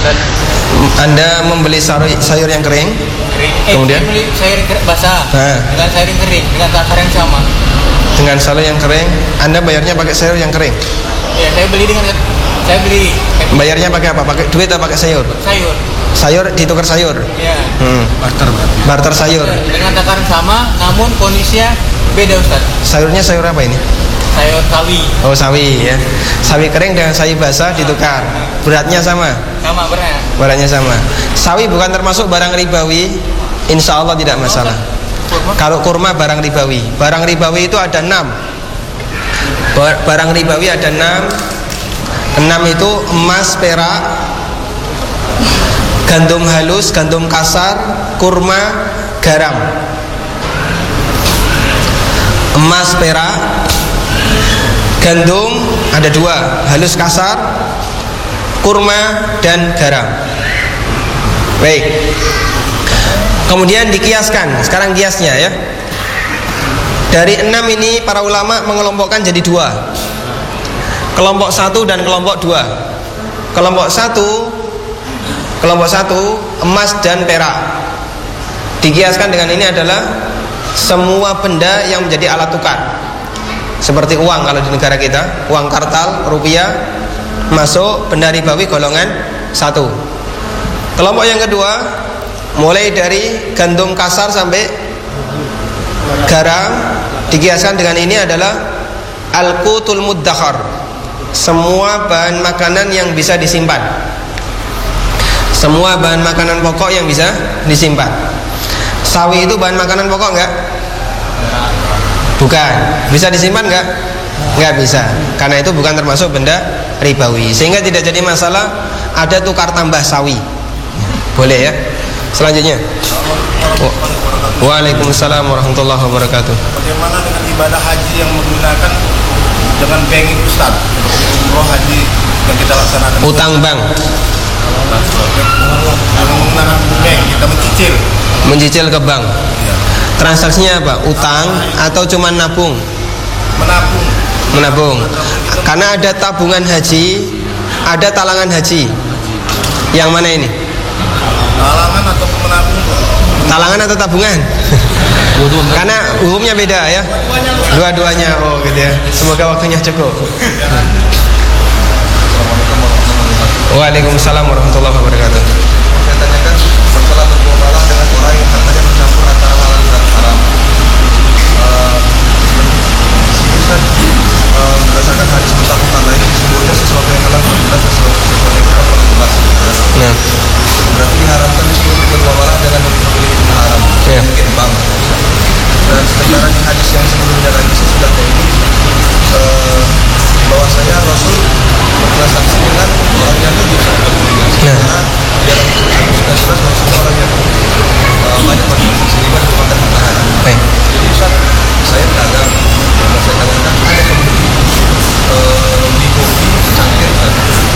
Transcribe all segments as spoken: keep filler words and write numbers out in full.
Anda membeli sayur, sayur yang kering, kering. Eh, kemudian beli sayur yang basah nah, dengan sayur yang kering dengan takaran yang sama. Dengan sayur yang kering, Anda bayarnya pakai sayur yang kering. Ya, saya beli dengan saya beli. Bayarnya pakai apa? Pakai duit atau pakai sayur? Sayur. Sayur ditukar sayur. Ya. Hmm. Barter berarti. Barter sayur. Dengan takaran sama, namun kondisinya beda, Ustaz. Sayurnya sayur apa ini? Sayur sawi. Oh, sawi ya. Sawi kering dengan sawi basah ditukar. Beratnya sama? Sama beratnya. Beratnya sama. Sawi bukan termasuk barang ribawi, insya Allah tidak masalah. Kurma? Kalau kurma barang ribawi. Barang ribawi itu ada enam. Barang ribawi ada enam. Enam itu emas, perak, gandum halus, gandum kasar, kurma, garam. Emas, perak, gandum ada dua, halus, kasar, kurma, dan garam. Baik. Kemudian dikiaskan. Sekarang kiasnya ya. Dari enam ini para ulama mengelompokkan jadi dua. Kelompok satu dan kelompok dua. Kelompok satu, kelompok satu emas dan perak. Dikiaskan dengan ini adalah semua benda yang menjadi alat tukar. Seperti uang kalau di negara kita, uang kartal, rupiah, masuk benda ribawi golongan satu. Kelompok yang kedua, mulai dari gandum kasar sampai garam, dikiaskan dengan ini adalah al-qutul muddakhar. Semua bahan makanan yang bisa disimpan. Semua bahan makanan pokok yang bisa disimpan. Sawi itu bahan makanan pokok enggak? Bukan. Bisa disimpan enggak? Enggak bisa. Karena itu bukan termasuk benda ribawi. Sehingga tidak jadi masalah ada tukar tambah sawi. Boleh ya? Selanjutnya. Waalaikumsalam warahmatullahi wabarakatuh. Bagaimana dengan ibadah haji yang menggunakan dengan bank itu, Ustaz? Umroh haji yang kita laksanakan. Utang bank. Yang menggunakan bank, kita mencicil. Mencicil ke bank. Ya. Transaksinya apa? Utang atau cuma nabung? Menabung. Menabung. Karena ada tabungan haji, ada talangan haji. Yang mana ini? Talangan atau menabung? Talangan atau tabungan? Karena hukumnya beda ya. Dua-duanya. Oh gitu ya. Semoga waktunya cukup. Waalaikumsalam warahmatullahi wabarakatuh. Saya tanyakan masalah bermuamalah dengan orang yang katanya mencampur antara halal dan haram. Ustaz, berdasarkan hadis muttafaq alaih, seluruhnya sesuatu yang halal berjelas, sesuatu yang haram berjelas. Nah. Berarti diharamkan di sini bermuamalah dengan memiliki benda haram. Ya. Mungkin bank. Dan sementara di hadis yang sebelumnya lagi saya sudah tahu uh, bahwasanya Rasul bertransaksi dengan orang yang lebih Nah. karena di dalam hadis sudah jelas bahwasanya orang yang uh, banyak bertransaksi riba merupakan harta haram. Baik. Jadi Ustaz, saya dagang dan saya tanyakan ada pembeli uh, di kopi cangkir dan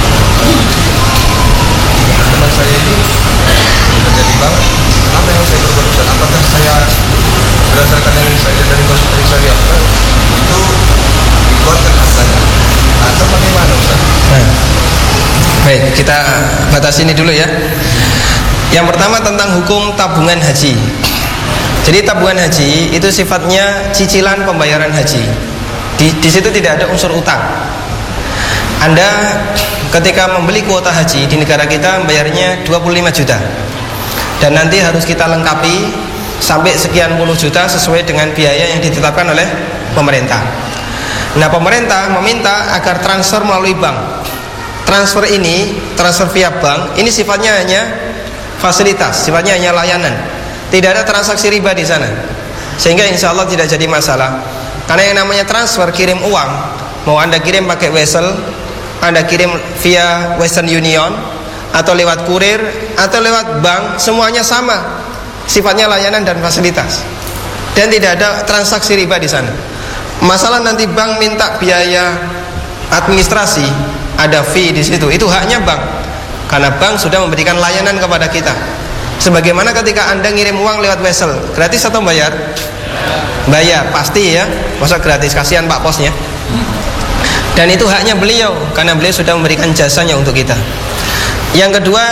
teman saya ini bekerja di bank. Apa yang saya berbuat Ustaz? Apakah saya berdasarkan yang saya dari konsultasi syariah itu dikeluarkan hartanya atau bagaimana Ustaz? Nah. Baik, kita batasi ini dulu ya. Yang pertama tentang hukum tabungan haji. Jadi tabungan haji itu sifatnya cicilan pembayaran haji. Di, di situ tidak ada unsur utang. Anda ketika membeli kuota haji di negara kita membayarnya dua puluh lima juta. Dan nanti harus kita lengkapi sampai sekian puluh juta sesuai dengan biaya yang ditetapkan oleh pemerintah. Nah, pemerintah meminta agar transfer melalui bank. Transfer ini, transfer via bank, ini sifatnya hanya fasilitas, sifatnya hanya layanan. Tidak ada transaksi riba di sana. Sehingga insya Allah tidak jadi masalah. Karena yang namanya transfer, kirim uang, mau Anda kirim pakai Wesel, Anda kirim via Western Union, atau lewat kurir, atau lewat bank, semuanya sama. Sifatnya layanan dan fasilitas. Dan tidak ada transaksi riba di sana. Masalah nanti bank minta biaya administrasi, ada fee di situ, itu haknya bank. Karena bank sudah memberikan layanan kepada kita. Sebagaimana ketika Anda ngirim uang lewat Wesel, gratis atau bayar? Bayar, pasti ya. Masa gratis, kasihan Pak Posnya. Dan itu haknya beliau, karena beliau sudah memberikan jasanya untuk kita. Yang kedua,